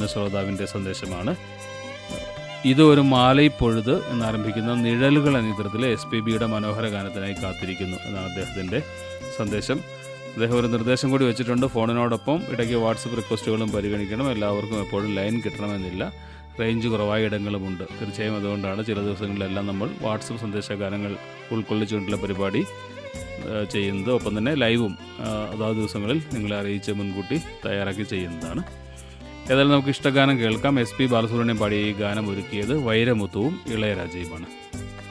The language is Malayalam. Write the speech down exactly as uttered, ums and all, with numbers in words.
ശ്രോതാവിൻ്റെ സന്ദേശമാണ്. ഇത് ഒരു മാലൈപ്പൊഴുത് എന്നാരംഭിക്കുന്ന നിഴലുകൾ എന്ന ചിത്രത്തിൽ എസ് പി ബിയുടെ മനോഹര ഗാനത്തിനായി കാത്തിരിക്കുന്നു എന്നാണ് അദ്ദേഹത്തിൻ്റെ സന്ദേശം. അദ്ദേഹം ഒരു നിർദ്ദേശം കൂടി വെച്ചിട്ടുണ്ട്. ഫോണിനോടൊപ്പം ഇടയ്ക്ക് വാട്സപ്പ് റിക്വസ്റ്റുകളും പരിഗണിക്കണം. എല്ലാവർക്കും എപ്പോഴും ലൈൻ കിട്ടണമെന്നില്ല, റേഞ്ച് കുറവായ ഇടങ്ങളുമുണ്ട്. തീർച്ചയായും അതുകൊണ്ടാണ് ചില ദിവസങ്ങളിലെല്ലാം നമ്മൾ വാട്സപ്പ് സന്ദേശ ഗാനങ്ങൾ ഉൾക്കൊള്ളിച്ചുകൊണ്ടുള്ള പരിപാടി ചെയ്യുന്നത്. ഒപ്പം തന്നെ ലൈവും അതാത് ദിവസങ്ങളിൽ നിങ്ങളെ അറിയിച്ച് മുൻകൂട്ടി തയ്യാറാക്കി ചെയ്യുന്നതാണ്. ഏതായാലും നമുക്ക് ഇഷ്ടഗാനം കേൾക്കാം. എസ് പി ബാലസുബ്രഹ്മണ്യം പാടിയ ഈ ഗാനം ഒരുക്കിയത് വൈരമുത്തുവും ഇളയരാജയുമാണ്.